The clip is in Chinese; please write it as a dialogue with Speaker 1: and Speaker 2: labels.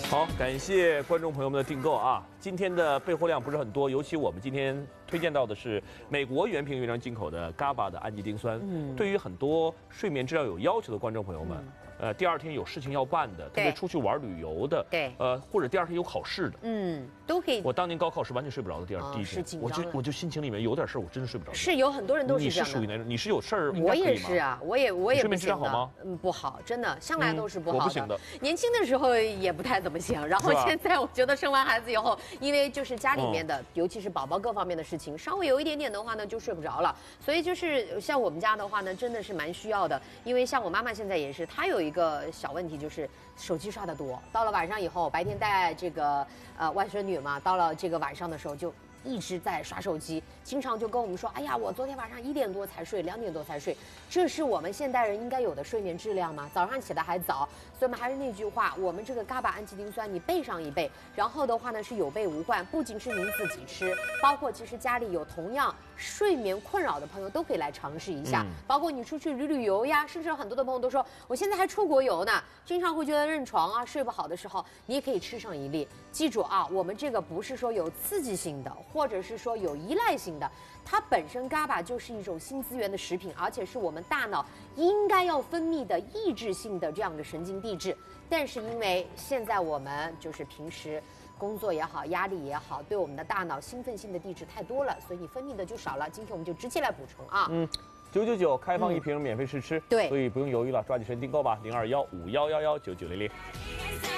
Speaker 1: 好，感谢观众朋友们的订购啊！今天的备货量不是很多，尤其我们今天推荐到的是美国原瓶原装进口的 GABA 的氨基丁酸。对于很多睡眠质量有要求的观众朋友们，第二天有事情要办的，特别出去玩旅游的，
Speaker 2: 对，
Speaker 1: 或者第二天有考试的，
Speaker 2: 都可以。
Speaker 1: 我当年高考是完全睡不着的，第一天，我就心情里面有点事儿，我真的睡不着。
Speaker 2: 是有很多人都是这样的。
Speaker 1: 你是属于哪种？你是有事儿？
Speaker 2: 我也是啊，我也
Speaker 1: 睡眠质量好吗？
Speaker 2: 不好，真的，向来都是不好的。
Speaker 1: 我不行的。
Speaker 2: 年轻的时候也不太怎么行，然后现在我觉得生完孩子以后，因为就是家里面的，尤其是宝宝各方面的事情，稍微有一点点的话呢，就睡不着了。所以就是像我们家的话呢，真的是蛮需要的。因为像我妈妈现在也是，她有一个小问题，就是手机刷得多，到了晚上以后，白天带这个外孙女嘛，到了这个晚上的时候就一直在刷手机，经常就跟我们说，哎呀，我昨天晚上1点多才睡，2点多才睡，这是我们现代人应该有的睡眠质量吗？早上起来还早，所以我们还是那句话，我们这个 GABA 氨基丁酸你备上一备，然后的话呢是有备无患，不仅是您自己吃，包括其实家里有同样睡眠困扰的朋友都可以来尝试一下，包括你出去旅游呀，甚至很多的朋友都说，我现在还出国游呢，经常会觉得认床啊，睡不好的时候，你也可以吃上一粒。记住啊，我们这个不是说有刺激性的，或者是说有依赖性的，它本身 GABA 就是一种新资源的食品，而且是我们大脑应该要分泌的抑制性的这样的神经递质。但是因为现在我们就是平时工作也好，压力也好，对我们的大脑兴奋性的递质太多了，所以你分泌的就少了。今天我们就直接来补充啊。
Speaker 1: 999开放1瓶免费试吃，
Speaker 2: 对，
Speaker 1: 所以不用犹豫了，抓紧时间订购吧，0215111990。